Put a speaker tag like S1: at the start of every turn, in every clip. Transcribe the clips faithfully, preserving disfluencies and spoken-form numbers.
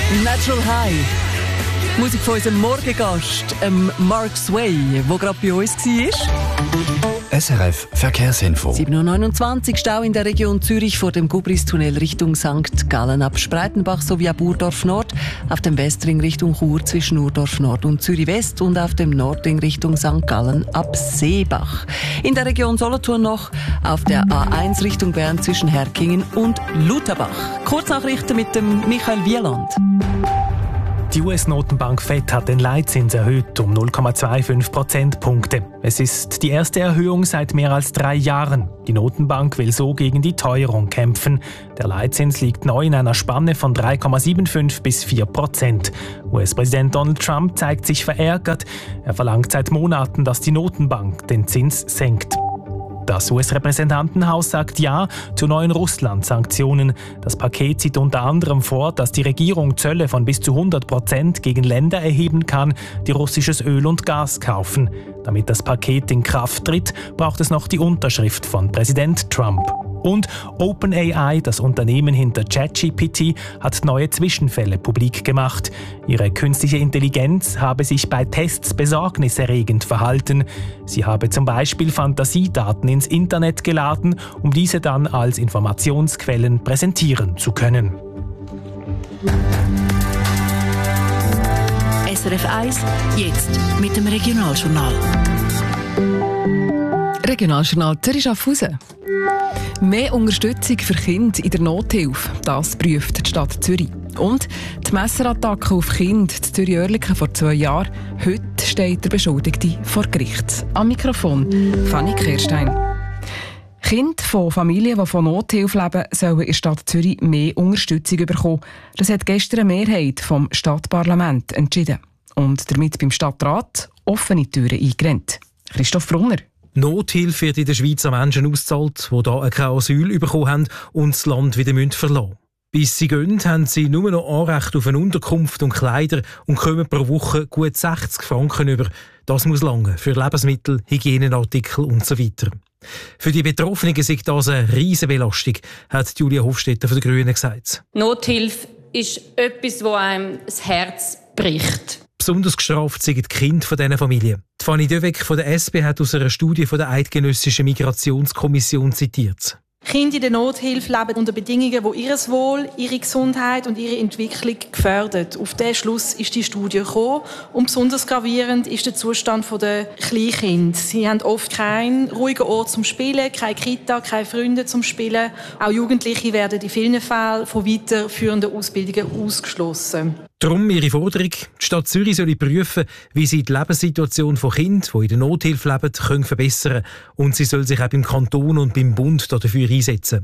S1: Natural High. Musik von unserem Morgengast, ähm, Mark Sway, der gerade bei uns war.
S2: S R F Verkehrsinfo.
S1: sieben Uhr neunundzwanzig, Stau in der Region Zürich vor dem Gubristunnel Richtung Sankt Gallen ab Spreitenbach sowie ab Urdorf Nord, auf dem Westring Richtung Chur zwischen Urdorf Nord und Zürich West und auf dem Nordring Richtung Sankt Gallen ab Seebach. In der Region Solothurn noch auf der A eins Richtung Bern zwischen Herkingen und Lutherbach. Kurznachrichten mit dem Michael Wieland.
S3: Die U S-Notenbank Fed hat den Leitzins erhöht um null Komma fünfundzwanzig Prozentpunkte. Es ist die erste Erhöhung seit mehr als drei Jahren. Die Notenbank will so gegen die Teuerung kämpfen. Der Leitzins liegt neu in einer Spanne von drei Komma fünfundsiebzig bis vier Prozent. U S-Präsident Donald Trump zeigt sich verärgert. Er verlangt seit Monaten, dass die Notenbank den Zins senkt. Das U S-Repräsentantenhaus sagt Ja zu neuen Russland-Sanktionen. Das Paket sieht unter anderem vor, dass die Regierung Zölle von bis zu hundert Prozent gegen Länder erheben kann, die russisches Öl und Gas kaufen. Damit das Paket in Kraft tritt, braucht es noch die Unterschrift von Präsident Trump. Und OpenAI, das Unternehmen hinter ChatGPT, hat neue Zwischenfälle publik gemacht. Ihre künstliche Intelligenz habe sich bei Tests besorgniserregend verhalten. Sie habe zum Beispiel Fantasiedaten ins Internet geladen, um diese dann als Informationsquellen präsentieren zu können.
S4: S R F eins, jetzt mit dem Regionaljournal.
S5: Regionaljournal Zürich-Schaffhausen. Mehr Unterstützung für Kinder in der Nothilfe, das prüft die Stadt Zürich. Und die Messerattacke auf Kinder in Zürich-Oerlikon vor zwei Jahren. Heute steht der Beschuldigte vor Gericht. Am Mikrofon Fanny Kirstein. Kinder von Familien, die von Nothilfe leben, sollen in der Stadt Zürich mehr Unterstützung bekommen. Das hat gestern eine Mehrheit vom Stadtparlament entschieden. Und damit beim Stadtrat offene Türen eingerannt. Christoph Brunner.
S6: Nothilfe wird in der Schweiz an Menschen ausgezahlt, die hier kein Asyl bekommen haben und das Land wieder verlassen müssen. Bis sie gehen, haben sie nur noch Anrecht auf eine Unterkunft und Kleider und kommen pro Woche gut sechzig Franken über. Das muss lange für Lebensmittel, Hygieneartikel und so weiter. Für die Betroffenen sei das eine riesige Belastung, hat Julia Hofstetter von den Grünen gesagt.
S7: Nothilfe ist etwas, das einem das Herz bricht.
S6: Besonders gestraft sind die Kinder von diesen Familien. Die Fanny Döweg von der S P hat aus einer Studie von der Eidgenössischen Migrationskommission zitiert.
S8: Kinder in der Nothilfe leben unter Bedingungen, die ihr Wohl, ihre Gesundheit und ihre Entwicklung gefährden. Auf diesen Schluss ist die Studie gekommen. Und besonders gravierend ist der Zustand der Kleinkinder. Sie haben oft keinen ruhigen Ort zum Spielen, keine Kita, keine Freunde zum Spielen. Auch Jugendliche werden in vielen Fällen von weiterführenden Ausbildungen ausgeschlossen.
S6: Darum ihre Forderung, die Stadt Zürich soll prüfen, wie sie die Lebenssituation von Kindern, die in der Nothilfe leben, können verbessern können. Und sie soll sich auch beim Kanton und beim Bund dafür einsetzen.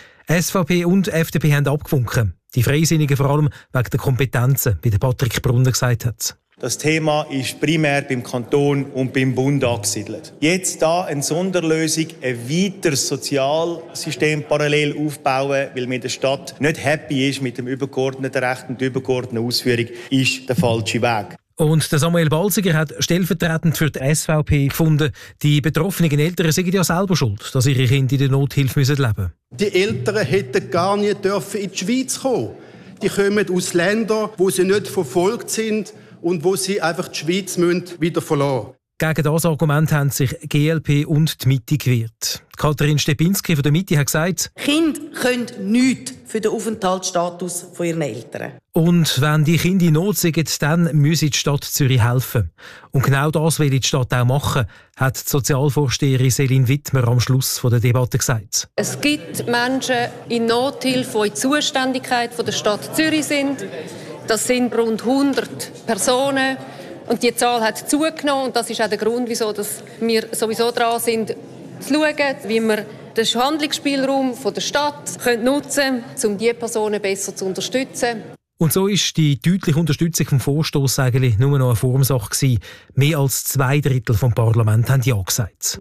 S6: S V P und F D P haben abgewunken. Die Freisinnigen vor allem wegen der Kompetenzen, wie der Patrick Brunner gesagt hat.
S9: Das Thema ist primär beim Kanton und beim Bund angesiedelt. Jetzt da eine Sonderlösung, ein weiteres Sozialsystem parallel aufbauen, weil man in der Stadt nicht happy ist mit dem übergeordneten Recht und der übergeordneten Ausführung, ist der falsche Weg.
S6: Und der Samuel Balziger hat stellvertretend für die S V P gefunden, die betroffenen Eltern seien ja selber schuld, dass ihre Kinder in der Nothilfe leben müssen.
S10: Die Eltern hätten gar nicht dürfen in die Schweiz kommen. Die kommen aus Ländern, wo sie nicht verfolgt sind und wo sie einfach die Schweiz wieder verlassen müssen.
S6: Gegen das Argument haben sich G L P und die Mitte gewehrt. Katharin Stepinski von der Mitte hat gesagt,
S11: Kinder können nichts für den Aufenthaltsstatus von ihren Eltern.
S6: Und wenn die Kinder in Not sind, dann müsse die Stadt Zürich helfen. Und genau das will die Stadt auch machen, hat die Sozialvorsteherin Céline Wittmer am Schluss der Debatte gesagt.
S7: Es gibt Menschen in Nothilfe, die in Zuständigkeit der Stadt Zürich sind. Das sind rund hundert Personen. Und die Zahl hat zugenommen. Und das ist auch der Grund, wieso wir sowieso dran sind, zu schauen, wie wir den Handlungsspielraum der Stadt nutzen können, um diese Personen besser zu unterstützen.
S6: Und so ist die deutliche Unterstützung vom Vorstoss eigentlich nur noch eine Formsache gewesen. Mehr als zwei Drittel vom Parlament haben Ja gesagt.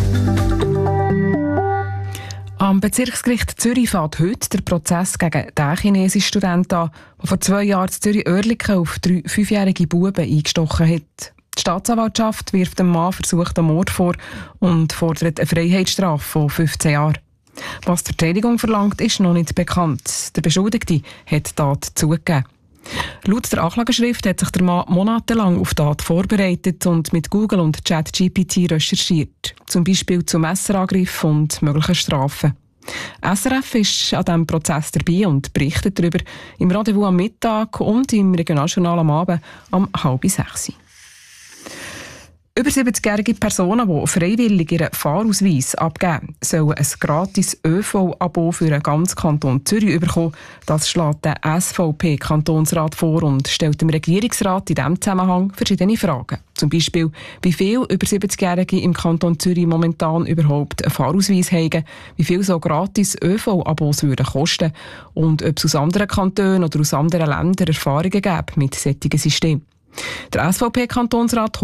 S5: Am Bezirksgericht Zürich fährt heute der Prozess gegen den chinesischen Studenten an, der vor zwei Jahren in Zürich-Oerlikon auf drei fünfjährige Buben eingestochen hat. Die Staatsanwaltschaft wirft dem Mann versuchten Mord vor und fordert eine Freiheitsstrafe von fünfzehn Jahren. Was die Verteidigung verlangt, ist noch nicht bekannt. Der Beschuldigte hat die Tat zugegeben. Laut der Anklageschrift hat sich der Mann monatelang auf die Tat vorbereitet und mit Google und ChatGPT recherchiert. Zum Beispiel zu Messerangriffen und möglichen Strafen. S R F ist an diesem Prozess dabei und berichtet darüber im Rendezvous am Mittag und im Regionaljournal am Abend um halb sechs. Über siebzigjährige Personen, die freiwillig ihren Fahrausweis abgeben, sollen ein gratis Ö V-Abo für den ganzen Kanton Zürich bekommen. Das schlägt der S V P-Kantonsrat vor und stellt dem Regierungsrat in diesem Zusammenhang verschiedene Fragen. Zum Beispiel, wie viel über siebzigjährige im Kanton Zürich momentan überhaupt einen Fahrausweis haben, wie viel so gratis Ö V-Abos würden kosten und ob es aus anderen Kantonen oder aus anderen Ländern Erfahrungen gäbe mit solchen Systemen. Der S V P-Kantonsrat